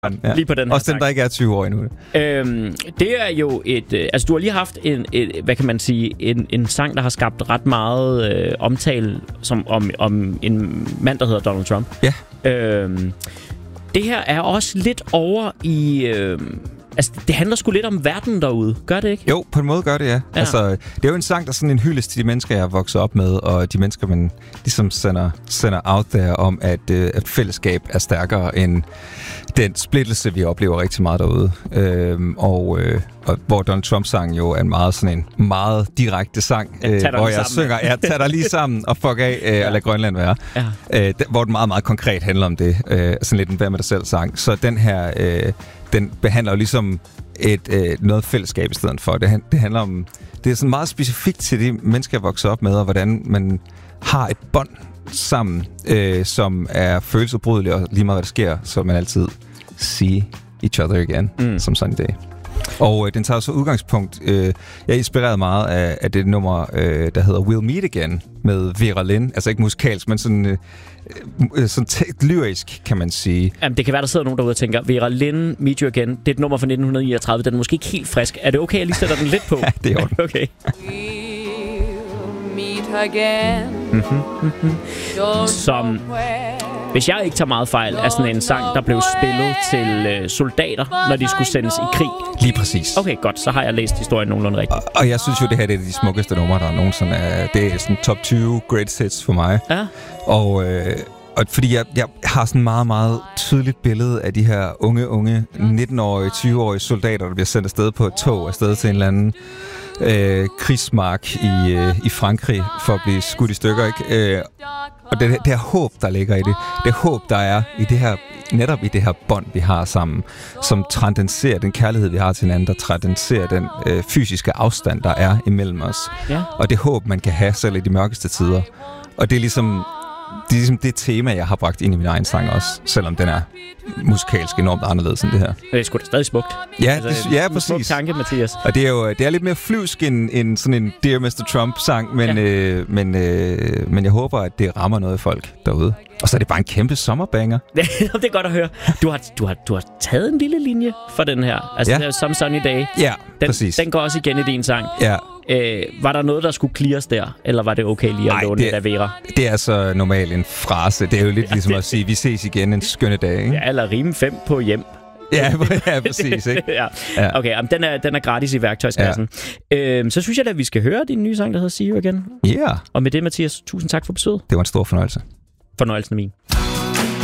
Ja. Lige på den her også den, der ikke er 20 år endnu. Det er jo altså, du har lige haft hvad kan man sige, en sang, der har skabt ret meget omtale om en mand, der hedder Donald Trump. Ja. Det her er også lidt over i... altså, det handler sgu lidt om verden derude. Gør det ikke? Jo, på en måde gør det, ja. Altså, det er jo en sang, der er sådan en hyldest til de mennesker, jeg er vokset op med, og de mennesker, man ligesom sender out there om, at fællesskab er stærkere end den splittelse, vi oplever rigtig meget derude. Og hvor Donald Trump-sang jo er en meget direkte sang, hvor jeg synger, tag dig lige sammen og fuck af og lad Grønland være. Ja. Hvor den meget, meget konkret handler om det. Sådan lidt en hvad med dig selv sang. Så den her... den behandler jo ligesom noget fællesskab i stedet for. Det handler om... Det er sådan meget specifikt til de mennesker, jeg vokser op med, og hvordan man har et bånd sammen, som er følelsesbrydeligt, og lige meget hvad der sker, så man altid see each other again, som sådan i dag. Og den tager så udgangspunkt... jeg er inspireret meget af det nummer, der hedder We'll Meet Again, med Vera Lynn. Altså ikke musikalsk, men sådan lyrisk, kan man sige. Jamen, det kan være, der sidder nogen derude og tænker, Vera Lynn, Meet You Again, det er et nummer fra 1939, den er måske ikke helt frisk. Er det okay, jeg lige sætter den lidt på? Ja, det er okay. We'll meet again. Som, hvis jeg ikke tager meget fejl, er sådan en sang, der blev spillet til soldater, når de skulle sendes i krig. Lige præcis. Okay, godt. Så har jeg læst historien nogenlunde rigtigt. Og jeg synes jo, det her det er de smukkeste numre, der er nogensinde. Det er sådan top 20 greatest hits for mig. Ja. Og fordi jeg har sådan en meget, meget tydeligt billede af de her unge 19-årige, 20-årige soldater, der bliver sendt afsted på et tog afsted til en eller anden krigsmark i Frankrig for at blive skudt i stykker, ikke? Og det her håb, der ligger i det. Det håb, der er i det her, netop i det her bånd, vi har sammen, som transcenderer den kærlighed, vi har til hinanden, der transcenderer den fysiske afstand, der er imellem os. Ja. Og det håb, man kan have selv i de mørkeste tider. Og det er ligesom det tema, jeg har bragt ind i min egen sang også, selvom den er musikalsk enormt anderledes end det her. Det er sgu da stadig smukt. Ja, ja, præcis. Smuk tanke, Mathias. Og det er lidt mere flyvsk end sådan en Dear Mr. Trump-sang, men jeg håber, at det rammer noget af folk derude. Og så er det bare en kæmpe sommerbanger. Det er godt at høre. Du har taget en lille linje for den her. Altså, det er Some Sunny Day. Ja, præcis. Den går også igen i din sang. Ja. Var der noget, der skulle clears der? Eller var det okay lige at låne det af Vera? Det er så normalt en frase. Det er jo lidt ligesom at sige, vi ses igen en skønne dag, ikke? Ja, eller rime 5 på hjem. Ja, præcis, ikke? Ja. Okay, den er gratis i værktøjskassen. Ja. Så synes jeg da, at vi skal høre din nye sang, der hedder See You Again. Ja. Yeah. Og med det, Mathias, tusind tak for besøget. Det var en stor fornøjelse. Fornøjelsen er min.